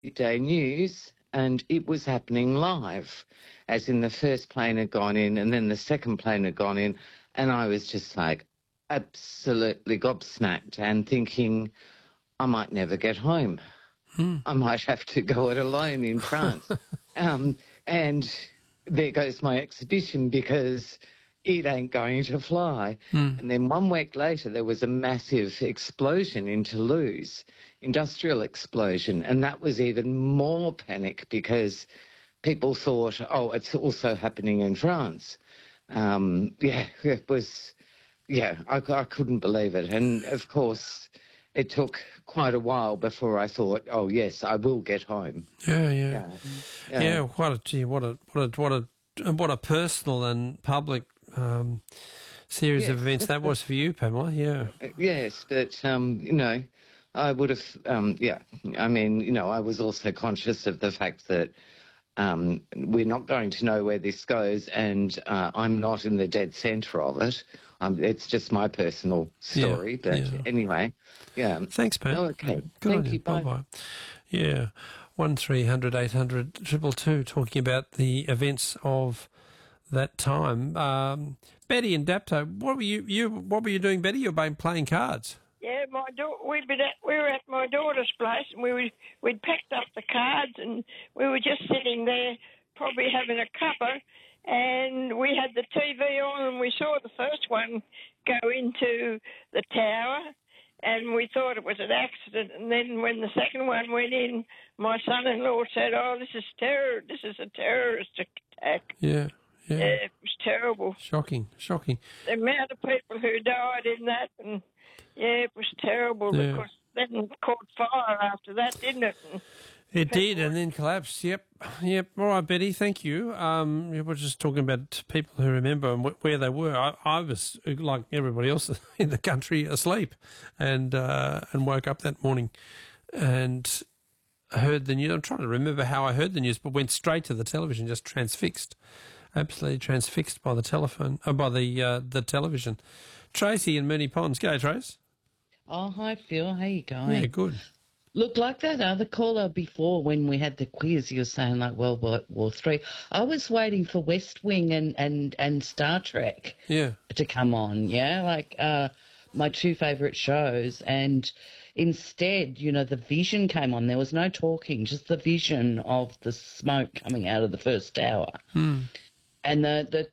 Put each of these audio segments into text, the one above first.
Day news, and it was happening live, as in the first plane had gone in and then the second plane had gone in, and I was just like absolutely gobsmacked and thinking I might never get home. I might have to go it alone in France. And there goes my exhibition because it ain't going to fly. And then 1 week later, there was a massive explosion in Toulouse, industrial explosion. And that was even more panic because people thought, oh, it's also happening in France. It was, I couldn't believe it. And of course, it took quite a while before I thought, oh yes, I will get home. Yeah. What a personal and public series of events that was for you, Pamela. Yeah. Yes, but I would have. I was also conscious of the fact that we're not going to know where this goes, and I'm not in the dead centre of it. It's just my personal story, anyway, yeah. Thanks, Pam. Oh, okay. Good Thank on you. Bye. Bye. Yeah, 1300 800 222, talking about the events of that time. Betty and Dapto, what were you doing, Betty? You've been playing cards. Yeah, we were at my daughter's place, and we'd packed up the cards, and we were just sitting there, probably having a cuppa, and we had the TV on, and we saw the first one go into the tower, and we thought it was an accident. And then when the second one went in, my son-in-law said, "Oh, this is terror. This is a terrorist attack." Yeah, it was terrible. Shocking. The amount of people who died in that, and it was terrible because then it caught fire after that, didn't it? It did, and then collapsed. Yep. All right, Betty, thank you. You were just talking about people who remember and where they were. I was, like everybody else in the country, asleep, and woke up that morning and heard the news. I'm trying to remember how I heard the news, but went straight to the television, just transfixed, absolutely transfixed by the telephone, by the television. Tracy in Moonee Ponds. G'day, Trace. Oh, hi, Phil. How you going? Yeah, good. Look, like that other caller before when we had the quiz, you were saying like World War III. I was waiting for West Wing and Star Trek to come on, like my two favourite shows. And instead, the vision came on. There was no talking, just the vision of the smoke coming out of the first tower. And the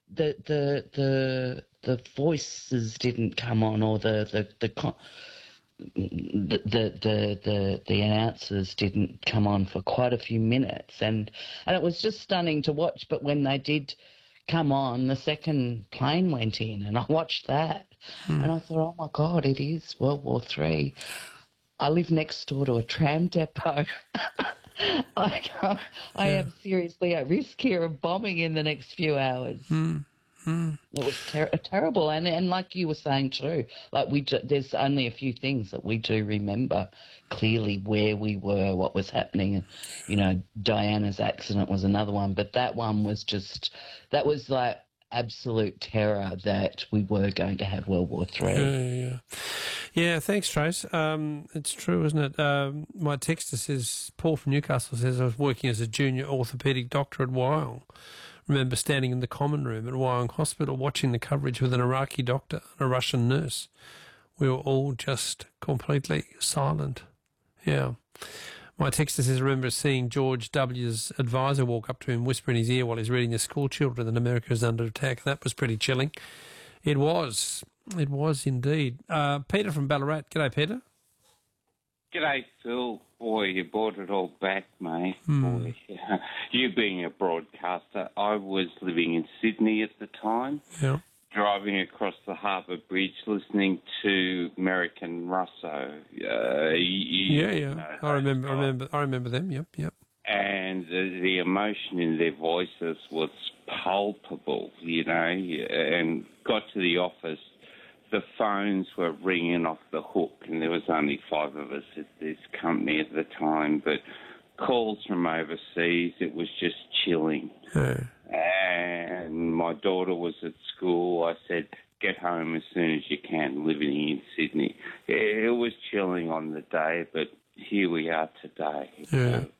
voices didn't come on, or the announcers didn't come on for quite a few minutes, and it was just stunning to watch. But when they did come on, the second plane went in, and I watched that, and I thought, oh my God, it is World War III. I live next door to a tram depot. I am seriously at risk here of bombing in the next few hours. It was terrible, and like you were saying too, like there's only a few things that we do remember clearly, where we were, what was happening, and Diana's accident was another one, but that one was that was like absolute terror that we were going to have World War III. Yeah. Thanks, Trace. It's true, isn't it? My texter says, Paul from Newcastle says, I was working as a junior orthopaedic doctor at Wyong. Remember standing in the common room at Wyong Hospital watching the coverage with an Iraqi doctor and a Russian nurse. We were all just completely silent. Yeah. My texter says, remember seeing George W.'s advisor walk up to him, whisper in his ear while he's reading the school children that America is under attack. That was pretty chilling. It was indeed. Peter from Ballarat. G'day, Peter. G'day, Phil. Boy, you brought it all back, mate. Boy, you being a broadcaster, I was living in Sydney at the time. Yeah. Driving across the Harbour Bridge, listening to Merrick and Russo. I remember them. Yep. And the emotion in their voices was palpable, and got to the office. The phones were ringing off the hook, and there was only 5 of us at this company at the time. But calls from overseas, it was just chilling. And my daughter was at school. I said, get home as soon as you can, living in Sydney. It was chilling on the day, but here we are today.